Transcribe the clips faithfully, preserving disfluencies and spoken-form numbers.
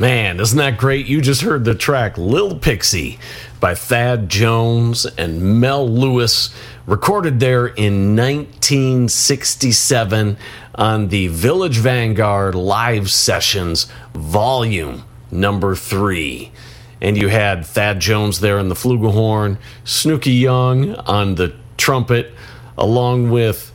Man, isn't that great? You just heard the track Lil Pixie by Thad Jones and Mel Lewis, recorded there in nineteen sixty-seven on the Village Vanguard Live Sessions, volume number three. And you had Thad Jones there on the flugelhorn, Snooky Young on the trumpet, along with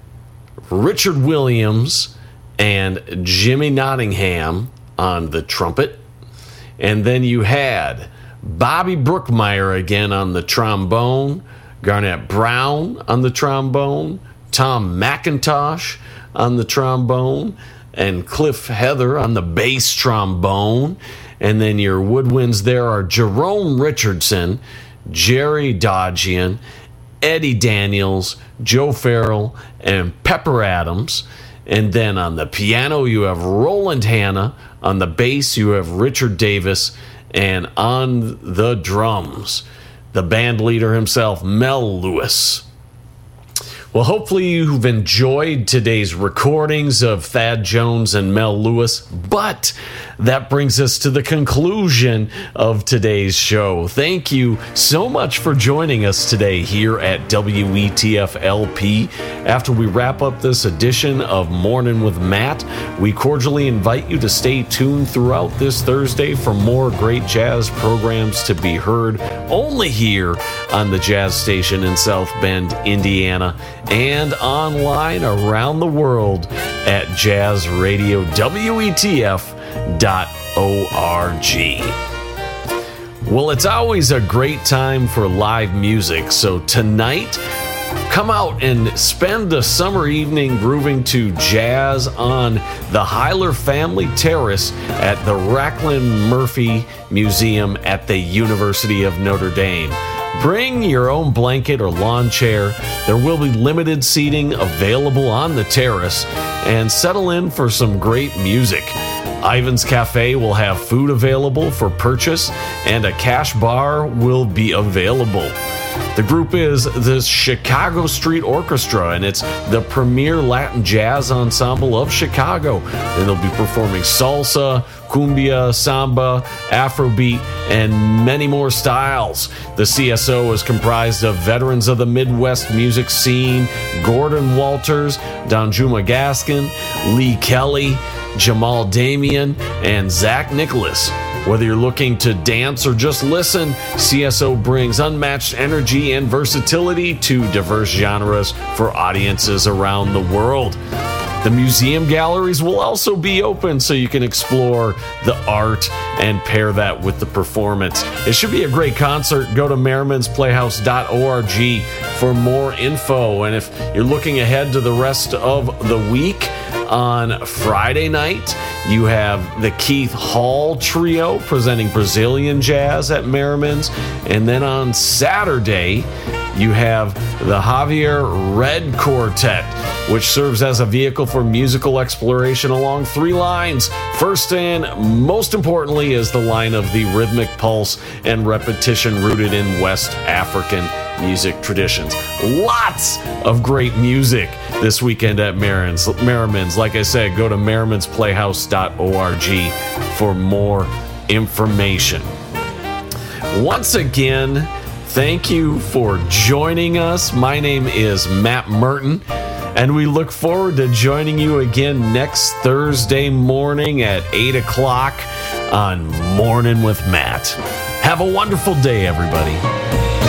Richard Williams and Jimmy Nottingham on the trumpet. And then you had Bobby Brookmeyer again on the trombone, Garnett Brown on the trombone, Tom McIntosh on the trombone, and Cliff Heather on the bass trombone. And then your woodwinds there are Jerome Richardson, Jerry Dodgian, Eddie Daniels, Joe Farrell, and Pepper Adams. And then on the piano, you have Roland Hanna. On the bass, you have Richard Davis. And on the drums, the band leader himself, Mel Lewis. Well, hopefully you've enjoyed today's recordings of Thad Jones and Mel Lewis, but that brings us to the conclusion of today's show. Thank you so much for joining us today here at W E T F L P. After we wrap up this edition of Morning with Matt, we cordially invite you to stay tuned throughout this Thursday for more great jazz programs to be heard only here on the Jazz Station in South Bend, Indiana, and online around the world at jazz radio W E T F dot org. Well, it's always a great time for live music, so tonight, come out and spend a summer evening grooving to jazz on the Hyler Family Terrace at the Racklin Murphy Museum at the University of Notre Dame. Bring your own blanket or lawn chair. There will be limited seating available on the terrace, and settle in for some great music. Ivan's Cafe will have food available for purchase, and a cash bar will be available. The group is the Chicago Street Orchestra, and it's the premier Latin jazz ensemble of Chicago. And they'll be performing salsa, cumbia, samba, Afrobeat, and many more styles. The C S O is comprised of veterans of the Midwest music scene: Gordon Walters, Danjuma Gaskin, Lee Kelly, Jamal Damian, and Zach Nicholas. Whether you're looking to dance or just listen, C S O brings unmatched energy and versatility to diverse genres for audiences around the world. The museum galleries will also be open so you can explore the art and pair that with the performance. It should be a great concert. Go to merrimans playhouse dot org for more info. And if you're looking ahead to the rest of the week, on Friday night, you have the Keith Hall Trio presenting Brazilian jazz at Merriman's. And then on Saturday, you have the Javier Red Quartet, which serves as a vehicle for musical exploration along three lines. First and most importantly is the line of the rhythmic pulse and repetition rooted in West African music traditions. Lots of great music this weekend at Merriman's. Merriman's. Like I said, go to merrimans playhouse dot org for more information. Once again, thank you for joining us. My name is Matt Merton, and we look forward to joining you again next Thursday morning at eight o'clock on Morning with Matt. Have a wonderful day, everybody.